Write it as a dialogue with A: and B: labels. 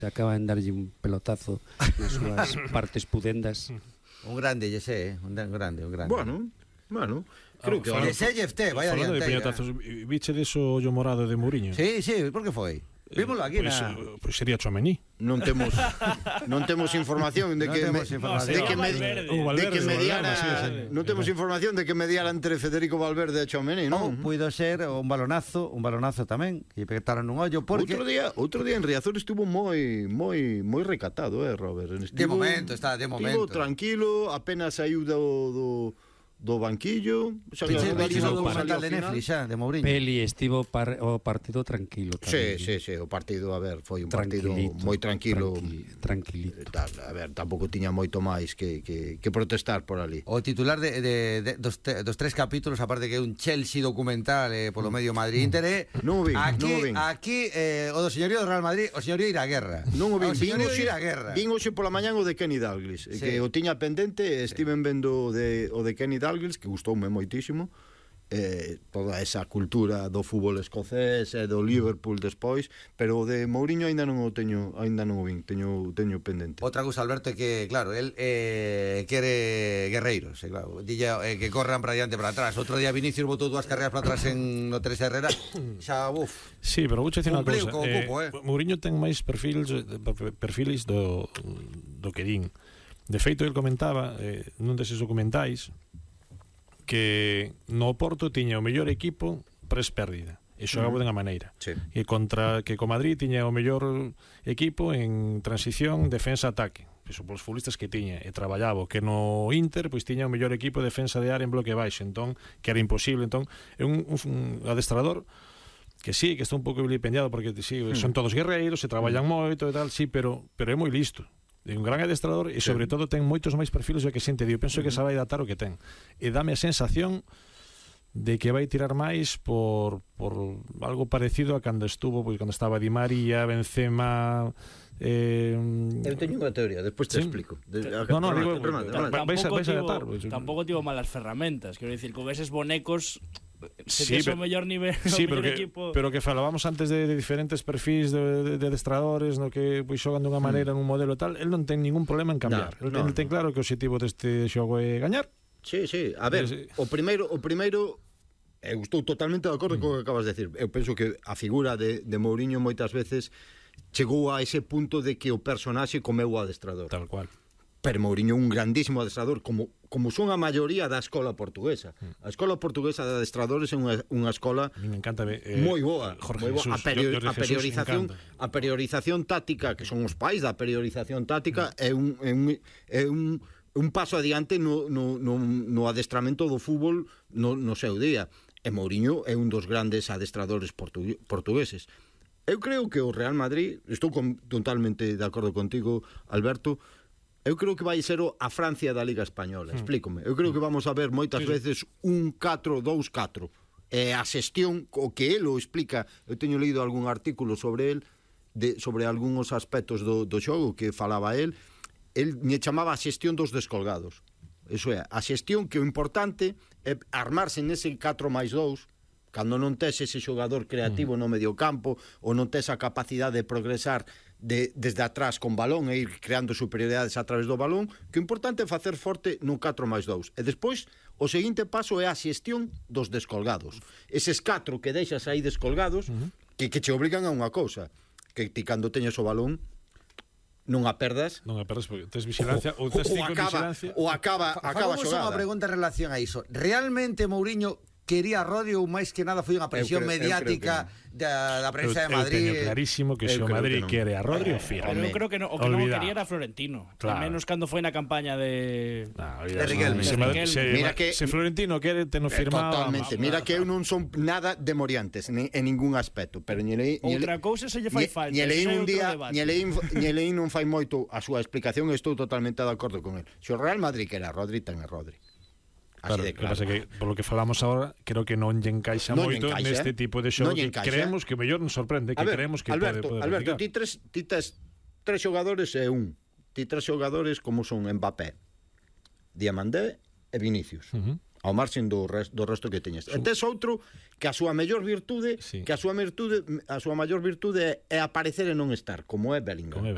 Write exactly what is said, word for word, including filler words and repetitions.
A: acaban de darlle un pelotazo nas súas partes pudendas.
B: Un grande, lle sé, un grande, un grande.
C: Bueno, bueno, creo que...
B: Lle sé, lle este, vaya
D: Falando de
B: dianteira.
D: puñetazos, viche deso ollo morado de Mourinho?
B: Sí, sí, por que foi? Vímoslo aquí
D: Pois
B: na...
D: pois sería Tchouaméni.
C: Non temos non temos información de
B: Non
C: que
B: temos
C: me,
B: información.
C: de que, me,
E: Valverde.
D: Uh, Valverde,
C: de que mediara,
D: Valverde, sí, sí.
C: non temos información de que mediara entre Federico Valverde e Tchouaméni,
B: Ou
C: non?
B: puido ser un balonazo, un balonazo tamén, que lle petaron un ollo, porque...
C: Outro día, outro día en Riazor estuvo moi moi moi recatado, eh, Robert. Estivo,
B: De momento, está, de momento.
C: Estivo tranquilo, apenas saiu do do do banquillo, xa
B: Viche,
C: que
B: viche o
C: salió
B: documental
C: ao
B: de
C: final.
B: Netflix, xa, de Mourinho.
A: Peli estivo par, o partido tranquilo
C: Sí,
A: tamén.
C: sí, sí, o partido, a ver, foi un partido
A: Tranquilito,
C: moi tranquilo.
A: tranqui- tranquilito.
C: Tal, a ver, tampouco tiña moito máis que, que, que protestar por ali.
B: O titular de, de, de dos, te, dos tres capítulos, aparte que é un Chelsea documental eh, polo medio Madrid-Inter, eh,
C: Non o vin,
B: aquí,
C: non o vin.
B: aquí eh, o do señorío do Real Madrid, o señorío ir á guerra.
C: Non o vin,
B: O
C: vin
B: señorío
C: hoxe,
B: ir á guerra.
C: vin hoxe pola mañán o de Kenny Dalglish,
B: Sí.
C: que o tiña pendente, estiven vendo de, o de Kenny Dalglish, que gustoume moitísimo, eh, toda esa cultura do fútbol escocés e do Liverpool despois, pero o de Mourinho aínda non o teño, aínda non o vin, teño teño pendente.
B: Outra cousa, Alberto, é que, claro, él eh, quere guerreiros, eh, claro, dille eh, que corran para diante e para atrás. Outro día Vinicius botou dúas carreras para atrás en no Teresa Herrera, xa, uf.
D: Sí, pero vou dicir unha
B: Cumpliu
D: cousa.
B: co
D: Eh,
B: cupo, eh.
D: Mourinho ten máis perfils perfiles do do que din. De feito, el comentaba eh, nun deses documentais que no Porto tiña o mellor equipo pres-pérdida e xogaba mm. dunha maneira.
C: Sí.
D: E contra que co Madrid tiña o mellor equipo en transición defensa-ataque. Iso polos futbolistas que tiña e traballaba, que no Inter pois tiña o mellor equipo de defensa de área en bloque baixo, entón que era imposible, entón é un, un, un adestrador que sí, que está un pouco vilipendiado porque sí, mm. son todos guerreiros, se traballan mm. moito e tal, sí, pero pero é moi listo. É un gran adestrador e sobre sí. todo ten moitos máis perfiles do que xente di. Eu penso mm. que esa vai datar o que ten. E dame a sensación de que vai tirar máis por, por algo parecido a cando estuvo, pois cando estaba Di María, Benzema. Eh,
C: Eu teño unha teoría, despois te
D: sí.
C: explico. De,
D: no, no, digo,
C: remate, remate.
D: vais a, vais a
E: tivo,
D: datar. Pues.
E: Tampouco tivo malas ferramentas, quero dicir, con eses bonecos se
D: sí,
E: tes o
D: pero,
E: mellor nivel,
D: sí,
E: o mellor
D: pero que,
E: equipo.
D: pero que falábamos antes de, de diferentes perfis de, de, de adestradores no que pois xogan dunha maneira mm. nun modelo tal, el non ten ningún problema en cambiar.
C: No,
D: el,
C: no,
D: el ten
C: no.
D: claro que o objetivo deste xogo é gañar.
C: Sí, sí, a ver,
D: Sí, sí.
C: o primeiro o primeiro eu estou totalmente de acordo mm. co que acabas de decir. Eu penso que a figura de, de Mourinho moitas veces chegou a ese punto de que o personaxe comeu o adestrador.
D: Tal cual.
C: Pero Mourinho é un grandísimo adestrador, como como son a maioría da escola portuguesa. A escola portuguesa de adestradores é unha, unha escola
D: A mí me encanta eh,
C: moi boa,
D: Jorge
C: moi boa.
D: Jesús,
C: A, period,
D: Jorge
C: a periodización,
D: Jesús
C: a periodización táctica, que son os pais da periodización táctica, é un é un é un un paso adiante no, no, no, no adestramento do fútbol no, no seu día. E Mourinho é un dos grandes adestradores portu, portugueses. Eu creo que o Real Madrid, estou con, totalmente de acordo contigo, Alberto, eu creo que vai ser a Francia da Liga Española, explícome. Eu creo que vamos a ver moitas veces un catro dous catro. E a xestión, o que el o explica, eu teño leído algún artículo sobre el, de, sobre algúns aspectos do, do xogo que falaba el, el me chamaba a xestión dos descolgados. Eso é, a xestión que o importante é armarse nese catro máis dous, cando non tes ese xogador creativo no mediocampo ou non tes a capacidade de progresar de, desde atrás con balón e ir creando superioridades a través do balón, que o importante é facer forte no catro máis dous. E despois, o seguinte paso é a xestión dos descolgados. Eses catro que deixas aí descolgados, uh-huh. que, que che obrigan a unha cousa, que ti cando teñes o balón non a perdas,
D: non a perdas porque tes vigilancia ou tes cinco vigilancia
C: ou acaba acaba a xogada.
B: Unha pregunta en relación a iso. Realmente Mourinho quería a Rodri ou máis que nada foi unha presión
C: creo,
B: mediática da, da prensa
D: eu,
B: de Madrid?
D: Eu teño clarísimo que se o Madrid que quere a Rodri, o firme.
E: Pero eu creo que no, o que non quería era Florentino. Claro. Al menos cando foi na campaña de
D: nah,
B: de Riquelme.
D: Se, se,
C: mira que
D: se Florentino quere te no firmaba.
C: Totalmente. Mira que eu non son nada de moriantes en, en ningún aspecto, pero ni le, ni
E: outra cousa se lle fai falta.
C: Ni leín un día, ni leín, ni leín non fai moito a súa explicación, e estou totalmente de acordo con el. Se o Real Madrid quere a Rodri, ten a Rodri.
D: Claro,
C: de claro.
D: Pasa que por lo que falamos ahora, creo que non lle encaixa
C: non
D: moito
C: encaixa,
D: neste tipo de xogo que creemos que mellor nos sorprende, que
C: ver,
D: creemos que
C: Alberto,
D: pode, pode
C: Alberto,
D: practicar.
C: ti tres, ti tes tres xogadores e un. Ti tres xogadores como son Mbappé, Diamandé e Vinicius. Uh -huh. Ao marxen do, res, do resto que teñes. E tes outro que a súa mellor virtude, sí. que a súa virtude, a súa maior virtude é, é aparecer e non estar, como é Bellingham.
D: Como é